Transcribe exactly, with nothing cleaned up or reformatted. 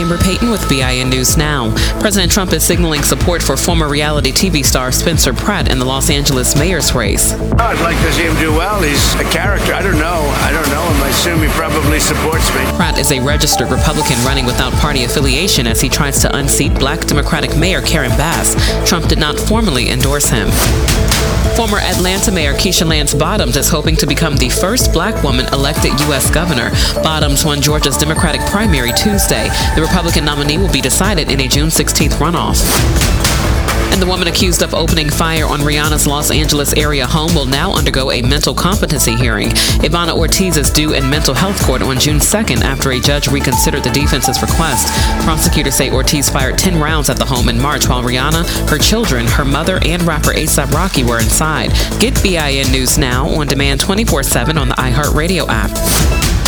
Amber Payton with B I N News Now. President Trump is signaling support for former reality T V star Spencer Pratt in the Los Angeles mayor's race. I'd like to see him do well. He's a character. I don't know. I don't know him. I assume he probably supports me. Pratt is a registered Republican running without party affiliation as he tries to unseat Black Democratic Mayor Karen Bass. Trump did not formally endorse him. Former Atlanta Mayor Keisha Lance Bottoms is hoping to become the first black woman elected U S governor. Bottoms won Georgia's Democratic primary Tuesday. The Republican nominee will be decided in a June sixteenth runoff. And the woman accused of opening fire on Rihanna's Los Angeles area home will now undergo a mental competency hearing. Ivana Ortiz is due in mental health court on June second after a judge reconsidered the defense's request. Prosecutors say Ortiz fired ten rounds at the home in March while Rihanna, her children, her mother, and rapper A$AP Rocky were inside. Get B I N News Now on demand twenty-four seven on the iHeartRadio app.